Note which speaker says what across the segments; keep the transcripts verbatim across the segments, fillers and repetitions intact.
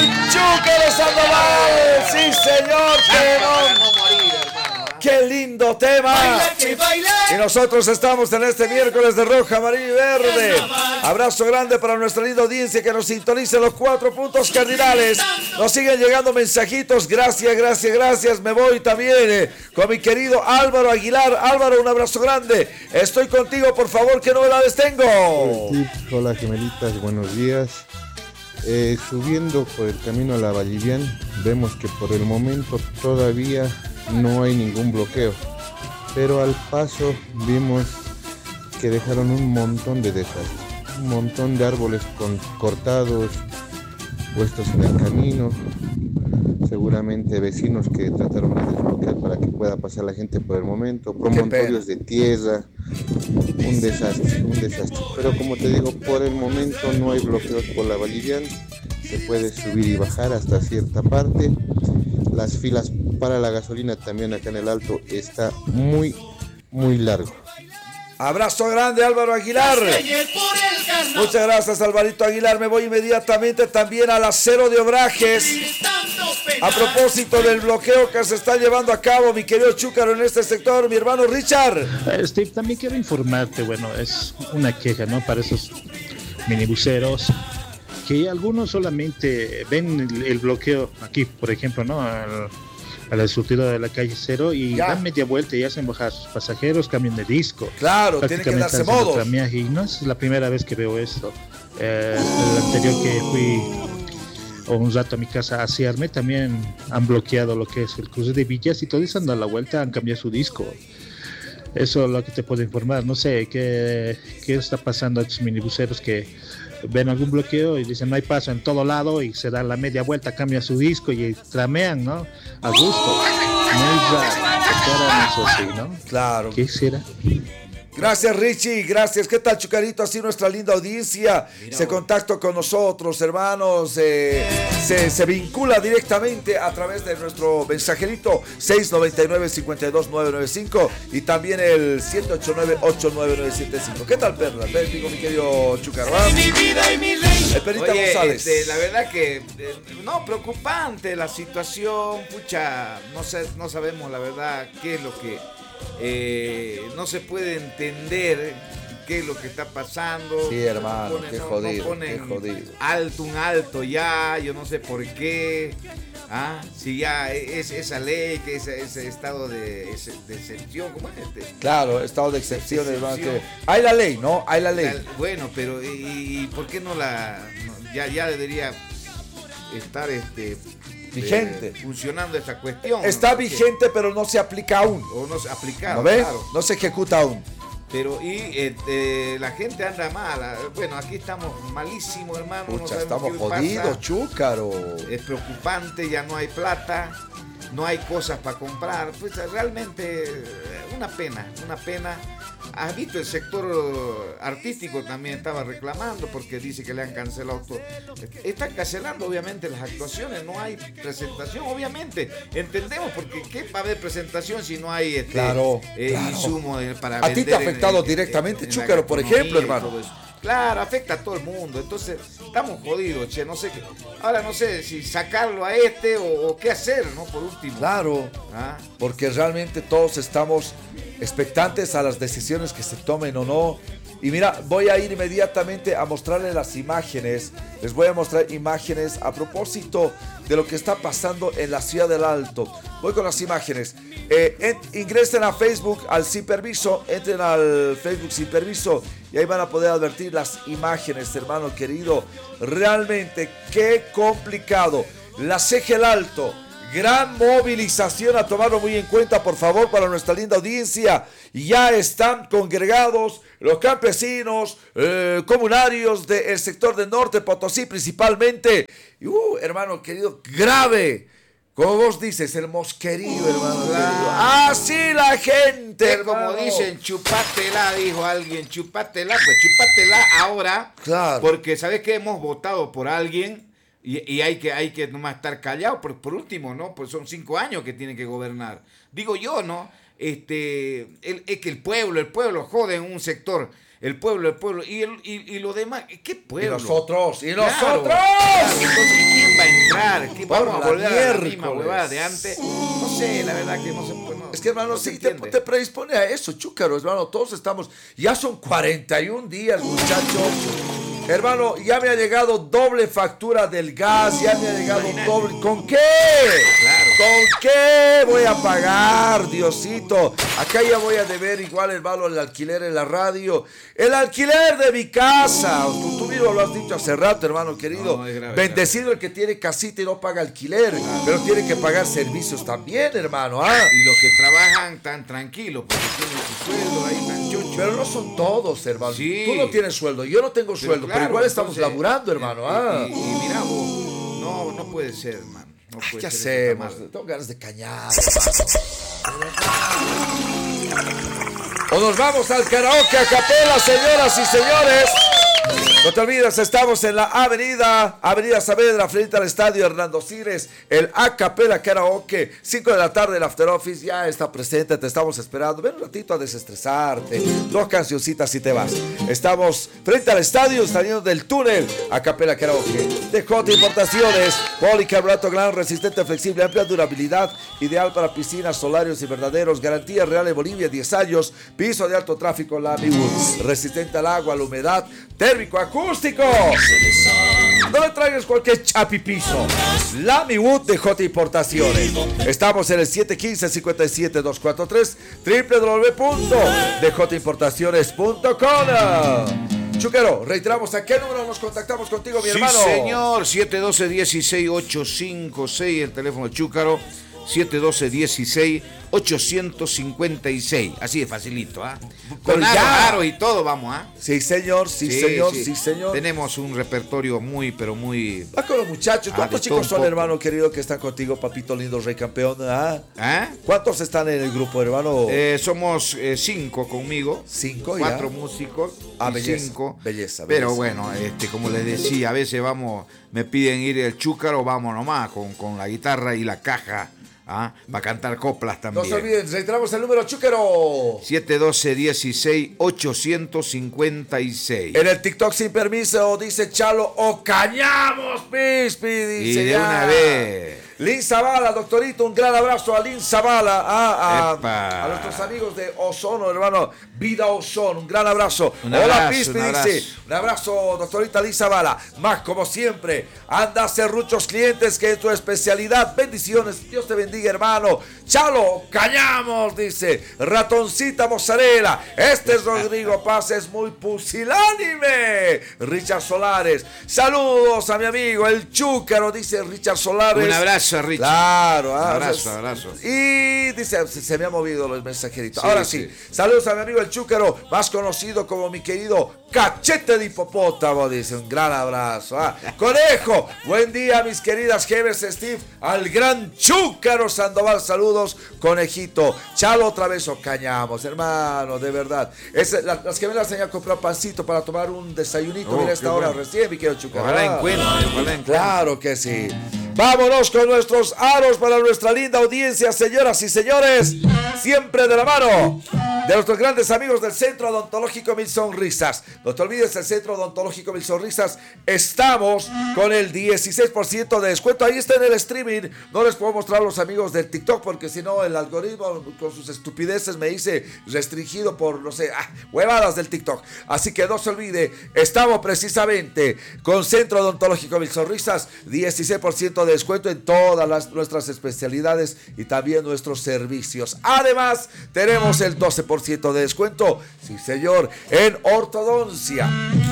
Speaker 1: Chúcaro Sandoval. Sí, señor. Que no. ¡Qué lindo tema! Y nosotros estamos en este miércoles de roja, amarilla y verde. Abrazo grande para nuestra linda audiencia que nos sintoniza los cuatro puntos cardinales. Nos siguen llegando mensajitos. Gracias, gracias, gracias. Me voy también eh, con mi querido Álvaro Aguilar. Álvaro, un abrazo grande. Estoy contigo, por favor. ¿Qué novedades tengo?
Speaker 2: Hola, gemelitas. Buenos días. Eh, subiendo por el camino a la Vallivian, vemos que por el momento todavía no hay ningún bloqueo, pero al paso vimos que dejaron un montón de desastres, un montón de árboles con, cortados, puestos en el camino, seguramente vecinos que trataron de desbloquear para que pueda pasar la gente por el momento, promontorios de tierra, un desastre, un desastre, pero como te digo, por el momento no hay bloqueos por la Vallivian, se puede subir y bajar hasta cierta parte. Las filas para la gasolina también acá en el Alto está muy, muy largo.
Speaker 1: Abrazo grande, Álvaro Aguilar. Muchas gracias, Alvarito Aguilar. Me voy inmediatamente también al acero de Obrajes. A propósito del bloqueo que se está llevando a cabo, mi querido Chúcaro, en este sector, mi hermano Richard.
Speaker 3: Eh, Steve, también quiero informarte, bueno, es una queja, ¿no? Para esos minibuseros, que algunos solamente ven el, el bloqueo aquí, por ejemplo, ¿no? Al, a la surtida de la calle Cero y ya dan media vuelta y hacen bajar a sus pasajeros, cambian de disco.
Speaker 1: Claro, tiene que darse modo.
Speaker 3: Y no es la primera vez que veo esto. Eh, el anterior que fui un rato a mi casa a asearme, también han bloqueado lo que es el cruce de Villas y todos han dado la vuelta, han cambiado su disco. Eso es lo que te puedo informar. No sé qué, qué está pasando a estos minibuseros que ven algún bloqueo y dicen no hay paso en todo lado y se dan la media vuelta, cambian su disco y tramean, ¿no? A gusto. Muy raro. Eso sí, ¿no?
Speaker 1: Claro.
Speaker 3: ¿Qué será?
Speaker 1: Gracias, Richie, gracias. ¿Qué tal, Chucarito? Así nuestra linda audiencia Mira, se contacta con nosotros, hermanos. Eh, se, se vincula directamente a través de nuestro mensajerito seis nueve nueve, cinco dos nueve nueve cinco y también el siete ocho nueve, ocho nueve nueve siete cinco. ¿Qué tal, Perla? Digo, mi querido Chúcaro.
Speaker 4: Mi vida y mi rey.
Speaker 1: El Perita
Speaker 4: Oye,
Speaker 1: González.
Speaker 4: Este, la verdad que, eh, no, preocupante la situación. Pucha, no, sé, no sabemos la verdad qué es lo que... Eh, no se puede entender qué es lo que está pasando.
Speaker 1: Sí, hermano, ponen, qué,
Speaker 4: no,
Speaker 1: jodido,
Speaker 4: no
Speaker 1: qué jodido.
Speaker 4: Alto, un alto ya, yo no sé por qué. Ah, si ya es esa ley, que ese, ese estado de, de excepción, ¿cómo es este?
Speaker 1: Claro, estado de excepción, de hermano. Que hay la ley, ¿no? Hay la ley.
Speaker 4: La, bueno, pero ¿y, y por qué no la. No, ya, ya debería estar este.
Speaker 1: vigente.
Speaker 4: Eh, funcionando esta cuestión.
Speaker 1: Está
Speaker 4: ¿no?
Speaker 1: vigente,
Speaker 4: que,
Speaker 1: pero no se aplica aún.
Speaker 4: O no se aplica.
Speaker 1: ¿No ves?
Speaker 4: Claro.
Speaker 1: No se ejecuta aún.
Speaker 4: Pero y este, la gente anda mala. Bueno, aquí estamos malísimos, hermano.
Speaker 1: Pucha,
Speaker 4: no
Speaker 1: estamos jodidos, Chúcaro.
Speaker 4: Es preocupante, ya no hay plata, no hay cosas para comprar. Pues realmente una pena, una pena. Has visto el sector artístico también estaba reclamando porque dice que le han cancelado todo. Están cancelando obviamente las actuaciones, no hay presentación, obviamente. Entendemos porque ¿qué va a haber presentación si no hay este,
Speaker 1: claro,
Speaker 4: eh,
Speaker 1: claro.
Speaker 4: insumo para
Speaker 1: a
Speaker 4: vender?
Speaker 1: ti te ha afectado
Speaker 4: en, en,
Speaker 1: directamente,
Speaker 4: en,
Speaker 1: Chúcaro, por ejemplo, hermano.
Speaker 4: Claro, afecta a todo el mundo. Entonces, estamos jodidos, che, no sé qué. Ahora no sé si sacarlo a este o, o qué hacer, ¿no? Por último.
Speaker 1: Claro,
Speaker 4: ¿Ah?
Speaker 1: porque realmente todos estamos expectantes a las decisiones que se tomen o no. Y mira, voy a ir inmediatamente a mostrarles las imágenes. Les voy a mostrar imágenes a propósito de lo que está pasando en la ciudad del Alto. Voy con las imágenes. Eh, en, ingresen a Facebook al Sin Permiso. Entren al Facebook Sin Permiso y ahí van a poder advertir las imágenes, hermano querido. Realmente, qué complicado. La C G El Alto. Gran movilización, a tomarlo muy en cuenta, por favor, para nuestra linda audiencia. Ya están congregados los campesinos, eh, comunarios del sector del norte, Potosí principalmente. Y, uh, hermano querido, grave. Como vos dices, el mosquerío, hermano
Speaker 4: claro.
Speaker 1: querido. Así la gente,
Speaker 4: es como dicen, chupátela, dijo alguien, chupátela, pues chupátela ahora.
Speaker 1: Claro.
Speaker 4: Porque, ¿sabes qué? Hemos votado por alguien. Y, y hay que hay que nomás estar callado por, por último, ¿no? Pues son cinco años que tienen que gobernar. Digo yo, ¿no? Este, el, es que el pueblo, el pueblo jode en un sector. El pueblo, el pueblo. Y, el, y, y lo demás, ¿qué pueblo?
Speaker 1: Y nosotros, y
Speaker 4: claro,
Speaker 1: nosotros.
Speaker 4: Claro, entonces, ¿quién va a entrar?
Speaker 1: igual.
Speaker 4: Vamos a volver a la misma huevada de antes. No sé, la verdad que no se puede. No,
Speaker 1: es que, hermano,
Speaker 4: no
Speaker 1: sí, te, te predispone a eso, chúcaro, hermano. Todos estamos. Ya son cuarenta y un días, muchachos. Hermano, ya me ha llegado doble factura del gas, ya me ha llegado Imagínate. doble. ¿Con qué?
Speaker 4: Claro.
Speaker 1: ¿Con qué voy a pagar, Diosito? Acá ya voy a deber igual, hermano, el alquiler en la radio. El alquiler de mi casa. Tú, tú mismo lo has dicho hace rato, hermano querido. No, grave, Bendecido grave. El que tiene casita y no paga alquiler, ah, pero tiene que pagar servicios también, hermano. ¿Ah?
Speaker 4: Y los que trabajan tan tranquilos, porque tienen su sueldo ahí tan chucho.
Speaker 1: Pero no son todos, hermano.
Speaker 4: Sí.
Speaker 1: Tú no tienes sueldo, yo no tengo sueldo, pero, claro, pero igual estamos entonces, laburando, hermano.
Speaker 4: Y,
Speaker 1: ah.
Speaker 4: y, y mira vos, no, no puede ser, hermano. No puede
Speaker 1: Ay, ¿qué
Speaker 4: ser
Speaker 1: hacemos? Tengo ganas de cañar, hermano. O nos vamos al karaoke a capela, señoras y señores. No te olvides, estamos en la avenida, avenida Saavedra, frente al estadio Hernando Siles, el a capela karaoke, cinco de la tarde, el after office ya está presente, te estamos esperando. Ven un ratito a desestresarte, dos cancioncitas y te vas. Estamos frente al estadio, saliendo del túnel, a capela karaoke. D J Importaciones, policarbonato gran, resistente, flexible, amplia durabilidad, ideal para piscinas, solarios y verdaderos, garantía real en Bolivia, diez años, piso de alto tráfico, Lamy Woods, resistente al agua, a la humedad, térmico, acústico. No le traigas cualquier chapipizo. Lamy Wood de J Importaciones. Estamos en el siete uno cinco, cinco siete dos cuatro tres, doble u doble u doble u punto d j importaciones punto com. Chúquero, reiteramos, ¿a qué número nos contactamos contigo, mi
Speaker 4: sí,
Speaker 1: hermano?
Speaker 4: Sí, señor, siete uno dos, uno seis ocho cinco seis, el teléfono de Chúcaro, siete uno dos, uno seis ocho cinco seis. Así de facilito, ¿ah? ¿eh? Con aro y todo, vamos, ¿ah? ¿eh?
Speaker 1: Sí, señor, sí, sí señor, sí. sí, señor.
Speaker 4: Tenemos un repertorio muy, pero muy...
Speaker 1: Va con los muchachos. ¿Cuántos ah, chicos son, hermano querido, que están contigo, papito lindo, rey campeón? ¿Ah? ¿Ah? ¿Cuántos están en el grupo, hermano?
Speaker 4: Eh, somos eh, cinco conmigo.
Speaker 1: Cinco,
Speaker 4: Cuatro
Speaker 1: ya.
Speaker 4: músicos.
Speaker 1: Ah,
Speaker 4: y
Speaker 1: belleza,
Speaker 4: cinco.
Speaker 1: Belleza, belleza.
Speaker 4: Pero bueno, este, como les decía, a veces vamos, me piden ir el Chúcaro, vamos nomás, con, con la guitarra y la caja. ¿Ah? Va a cantar coplas también.
Speaker 1: No se olviden, reiteramos el número, Chúquero.
Speaker 4: siete uno dos, uno seis ocho cinco seis.
Speaker 1: En el TikTok sin permiso dice Chalo, o cañamos, Pispi, dice
Speaker 4: y de
Speaker 1: ya.
Speaker 4: una vez.
Speaker 1: Lin Zavala, doctorito, un gran abrazo a Lin Zavala, a, a, a nuestros amigos de Ozono, hermano, Vida Ozono, un gran abrazo.
Speaker 4: Un
Speaker 1: Hola,
Speaker 4: abrazo,
Speaker 1: Pispi,
Speaker 4: un abrazo.
Speaker 1: dice, un abrazo, doctorita Lin Zavala. Más, como siempre, anda a serruchos clientes, que es tu especialidad. Bendiciones, Dios te bendiga, hermano. Chalo, cañamos, dice, ratoncita mozzarella. Este es Rodrigo Paz, es muy pusilánime. Richard Solares, saludos a mi amigo, el Chúcaro, dice Richard Solares.
Speaker 4: Un abrazo. Richard.
Speaker 1: Claro, ah,
Speaker 4: abrazo, abrazo.
Speaker 1: Y dice, se, se me han movido los mensajeritos.
Speaker 4: Sí,
Speaker 1: Ahora sí. sí, saludos a mi amigo el Chúcaro, más conocido como mi querido Cachete de Hipopótamo, dice, un gran abrazo. Ah. Conejo, buen día, mis queridas Jebes Steve, al gran Chúcaro Sandoval, saludos, conejito. Chalo, otra vez o cañamos, hermano, de verdad. Es, la, las que me las enseñan a comprar pancito para tomar un desayunito,
Speaker 4: oh,
Speaker 1: mira esta hora
Speaker 4: bueno.
Speaker 1: recién, mi querido Chúcaro.
Speaker 4: Ojalá
Speaker 1: ah.
Speaker 4: encuentre, ojalá encuentre.
Speaker 1: Claro que sí. Vámonos con nuestros aros para nuestra linda audiencia, señoras y señores. Siempre de la mano de nuestros grandes amigos del Centro Odontológico Mil Sonrisas. No te olvides, el Centro Odontológico Mil Sonrisas. Estamos con el dieciséis por ciento de descuento. Ahí está en el streaming. No les puedo mostrar a los amigos del TikTok porque si no el algoritmo con sus estupideces me dice restringido por, no sé, ah, huevadas del TikTok. Así que no se olvide, estamos precisamente con Centro Odontológico Mil Sonrisas. dieciséis por ciento de descuento en todas las, nuestras especialidades y también nuestros servicios. Además, tenemos el doce por ciento de descuento, sí señor, en ortodoncia,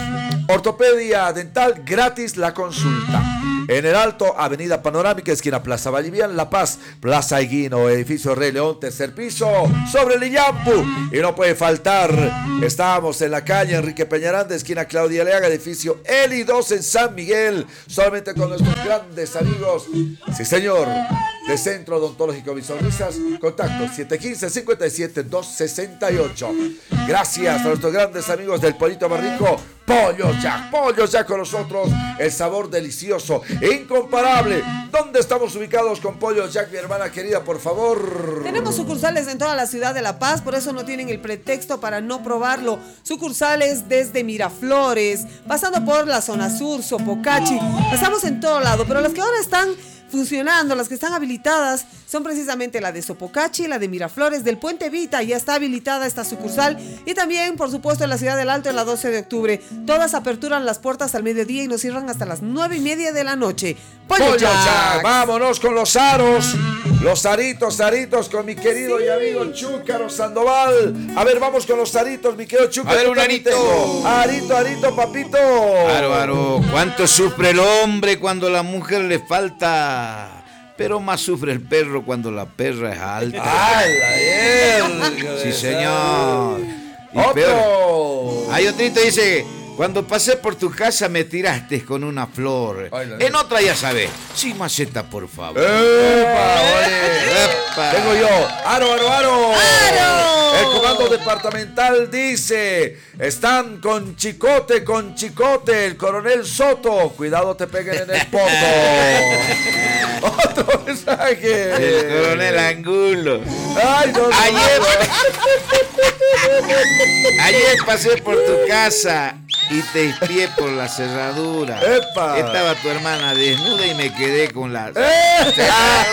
Speaker 1: ortopedia dental, gratis la consulta. En el Alto, Avenida Panorámica, esquina Plaza Vallivian, La Paz, Plaza Higuino, edificio Rey León, tercer piso, sobre el Illampu. Y no puede faltar, estamos en la calle Enrique Peñaranda, esquina Claudia Leaga, edificio Eli dos en San Miguel, solamente con nuestros grandes amigos, sí señor, de Centro Odontológico Mil Sonrisas. Contacto siete uno cinco, cinco siete dos seis ocho. Gracias a nuestros grandes amigos del Pollito Barrico, Pollo Jack, Pollo Jack con nosotros, el sabor delicioso e incomparable. ¿Dónde estamos ubicados con Pollo Jack, mi hermana querida, por favor?
Speaker 5: Tenemos sucursales en toda la ciudad de La Paz, por eso no tienen el pretexto para no probarlo. Sucursales desde Miraflores, pasando por la zona sur, Sopocachi, estamos en todo lado, pero los que ahora están funcionando, las que están habilitadas son precisamente la de Sopocachi, la de Miraflores, del Puente Vita, ya está habilitada esta sucursal, y también, por supuesto, en la Ciudad del Alto, en la doce de octubre. Todas aperturan las puertas al mediodía y nos cierran hasta las nueve y media de la noche. Pollo,
Speaker 1: Pollo
Speaker 5: Jack.
Speaker 1: Jack. Vámonos con los aros, los aritos, aritos, con mi querido sí. y amigo Chúcaro Sandoval. A ver, vamos con los aritos, mi querido Chúcaro.
Speaker 4: A ver, un arito.
Speaker 1: Arito, arito, papito.
Speaker 4: Aro, aro. ¿Cuánto sufre el hombre cuando la mujer le falta? Pero más sufre el perro cuando la perra es alta.
Speaker 1: ¡Ay, la verga!
Speaker 4: Sí, señor. Y
Speaker 1: ¡Otro!
Speaker 4: peor. Hay otrito, dice: cuando pasé por tu casa me tiraste con una flor.
Speaker 1: Ay,
Speaker 4: en otra ya sabes. Sí, maceta, por favor.
Speaker 1: ¡Epa! Oye.
Speaker 4: ¡Epa!
Speaker 1: Tengo yo. ¡Aro, aro, aro!
Speaker 5: ¡Aro!
Speaker 1: El comando departamental dice: están con chicote, con chicote. El coronel Soto. Cuidado, te peguen en el poto. Otro mensaje.
Speaker 4: El coronel Angulo.
Speaker 1: Ay, no, no,
Speaker 4: Ayer,
Speaker 1: no.
Speaker 4: ayer pasé por tu casa y te espié por la cerradura.
Speaker 1: ¡Epa!
Speaker 4: Estaba tu hermana desnuda y me quedé con la...
Speaker 1: ¡Eh!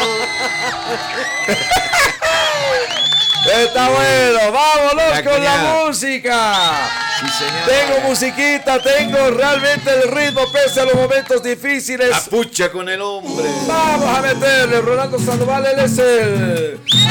Speaker 1: Está bueno, vámonos
Speaker 4: La
Speaker 1: con
Speaker 4: cuñada.
Speaker 1: la música.
Speaker 4: Sí, señor.
Speaker 1: Tengo musiquita, tengo realmente el ritmo pese a los momentos difíciles.
Speaker 4: La pucha con el hombre.
Speaker 1: Vamos a meterle, Rolando Sandoval, él es el